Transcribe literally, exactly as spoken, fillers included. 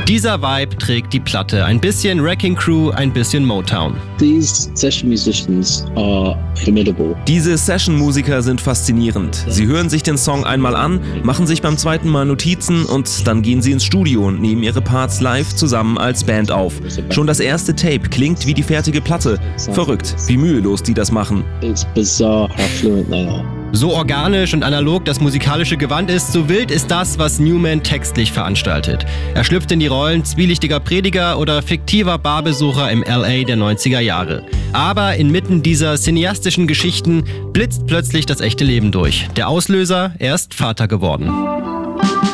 Dieser Vibe trägt die Platte. Ein bisschen Wrecking Crew, ein bisschen Motown. These session musicians are formidable. Diese Session-Musiker sind faszinierend. Sie hören sich den Song einmal an, machen sich beim zweiten Mal Notizen und dann gehen sie ins Studio und nehmen ihre Parts live zusammen als Band auf. Schon das erste Tape klingt wie die fertige Platte. Verrückt, wie mühelos die das machen. It's bizarre how fluent they are. So organisch und analog das musikalische Gewand ist, so wild ist das, was Newman textlich veranstaltet. Er schlüpft in die Rollen zwielichtiger Prediger oder fiktiver Barbesucher im L A der neunziger Jahre. Aber inmitten dieser cineastischen Geschichten blitzt plötzlich das echte Leben durch. Der Auslöser, er ist Vater geworden.